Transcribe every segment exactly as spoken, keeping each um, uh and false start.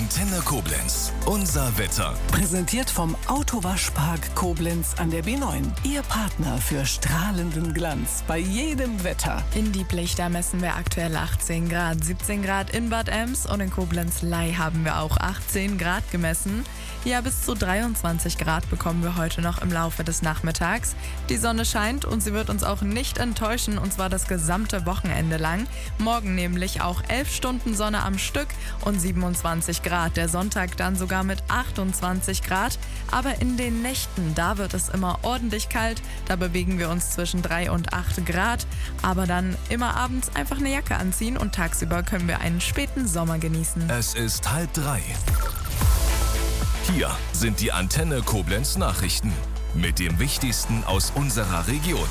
Antenne Koblenz. Unser Wetter. Präsentiert vom Autowaschpark Koblenz an der B neun. Ihr Partner für strahlenden Glanz bei jedem Wetter. In Dieblich, da messen wir aktuell achtzehn Grad. siebzehn Grad in Bad Ems und in Koblenz-Ley haben wir auch achtzehn Grad gemessen. Ja, bis zu dreiundzwanzig Grad bekommen wir heute noch im Laufe des Nachmittags. Die Sonne scheint und sie wird uns auch nicht enttäuschen, und zwar das gesamte Wochenende lang. Morgen nämlich auch elf Stunden Sonne am Stück und siebenundzwanzig Grad. Der Sonntag dann sogar mit achtundzwanzig Grad. Aber in den Nächten, da wird es immer ordentlich kalt. Da bewegen wir uns zwischen drei und acht Grad. Aber dann immer abends einfach eine Jacke anziehen und tagsüber können wir einen späten Sommer genießen. Es ist halb drei. Hier sind die Antenne Koblenz Nachrichten mit dem Wichtigsten aus unserer Region.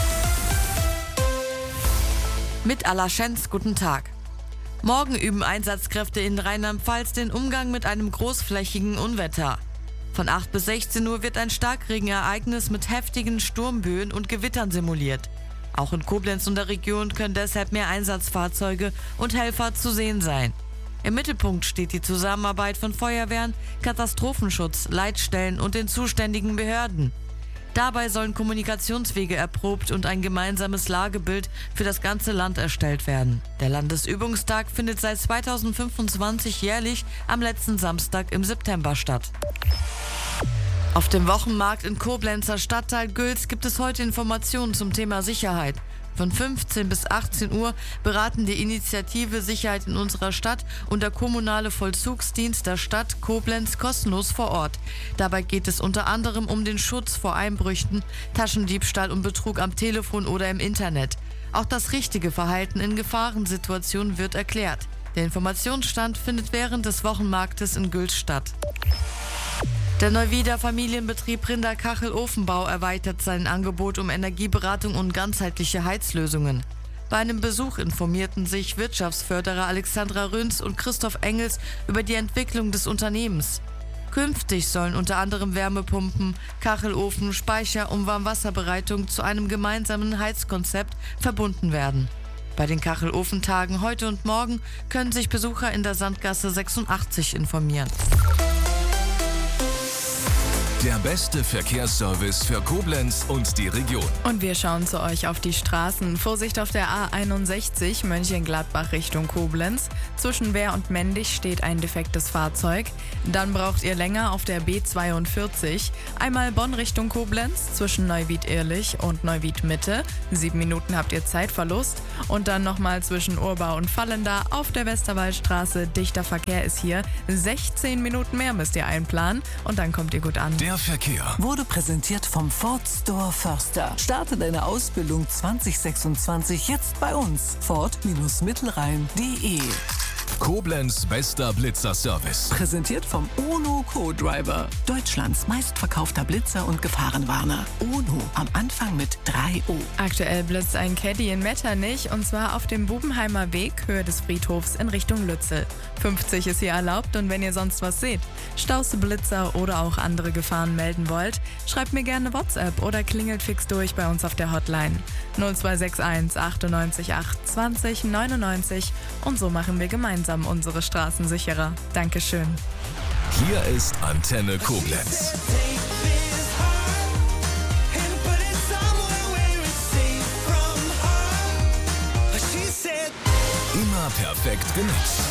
Mit Alaschenz, guten Tag. Morgen üben Einsatzkräfte in Rheinland-Pfalz den Umgang mit einem großflächigen Unwetter. Von acht bis sechzehn Uhr wird ein Starkregenereignis mit heftigen Sturmböen und Gewittern simuliert. Auch in Koblenz und der Region können deshalb mehr Einsatzfahrzeuge und Helfer zu sehen sein. Im Mittelpunkt steht die Zusammenarbeit von Feuerwehren, Katastrophenschutz, Leitstellen und den zuständigen Behörden. Dabei sollen Kommunikationswege erprobt und ein gemeinsames Lagebild für das ganze Land erstellt werden. Der Landesübungstag findet seit zweitausendfünfundzwanzig jährlich am letzten Samstag im September statt. Auf dem Wochenmarkt in Koblenzer Stadtteil Gülz gibt es heute Informationen zum Thema Sicherheit. Von fünfzehn bis achtzehn Uhr beraten die Initiative Sicherheit in unserer Stadt und der kommunale Vollzugsdienst der Stadt Koblenz kostenlos vor Ort. Dabei geht es unter anderem um den Schutz vor Einbrüchen, Taschendiebstahl und Betrug am Telefon oder im Internet. Auch das richtige Verhalten in Gefahrensituationen wird erklärt. Der Informationsstand findet während des Wochenmarktes in Gülz statt. Der Neuwieder Familienbetrieb Rinderkachel Ofenbau erweitert sein Angebot um Energieberatung und ganzheitliche Heizlösungen. Bei einem Besuch informierten sich Wirtschaftsförderer Alexandra Rünz und Christoph Engels über die Entwicklung des Unternehmens. Künftig sollen unter anderem Wärmepumpen, Kachelofen, Speicher und Warmwasserbereitung zu einem gemeinsamen Heizkonzept verbunden werden. Bei den Kachelofentagen heute und morgen können sich Besucher in der Sandgasse sechsundachtzig informieren. Der beste Verkehrsservice für Koblenz und die Region. Und wir schauen zu euch auf die Straßen. Vorsicht auf der A einundsechzig Mönchengladbach Richtung Koblenz. Zwischen Wehr und Mendig steht ein defektes Fahrzeug. Dann braucht ihr länger auf der B zweiundvierzig. Einmal Bonn Richtung Koblenz zwischen Neuwied-Ehrlich und Neuwied-Mitte. Sieben Minuten habt ihr Zeitverlust. Und dann nochmal zwischen Urbau und Vallenda auf der Westerwaldstraße. Dichter Verkehr ist hier. sechzehn Minuten mehr müsst ihr einplanen und dann kommt ihr gut an. Der Verkehr Wurde präsentiert vom Ford Store Förster. Starte deine Ausbildung zwanzig sechsundzwanzig jetzt bei uns. Ford-Mittelrhein punkt de. Koblenz bester Blitzerservice. Präsentiert vom Ono Co-Driver. Deutschlands meistverkaufter Blitzer und Gefahrenwarner. Ono, am Anfang mit drei O. Aktuell blitzt ein Caddy in Metternich, und zwar auf dem Bubenheimer Weg, Höhe des Friedhofs in Richtung Lützel. fünfzig ist hier erlaubt, und wenn ihr sonst was seht, Staus, Blitzer oder auch andere Gefahren melden wollt, schreibt mir gerne WhatsApp oder klingelt fix durch bei uns auf der Hotline null zwei sechs eins achtundneunzig acht zwanzig neunundneunzig, und so machen wir gemeinsam unsere Straßen sicherer. Dankeschön. Hier ist Antenne Koblenz. Immer perfekt genutzt.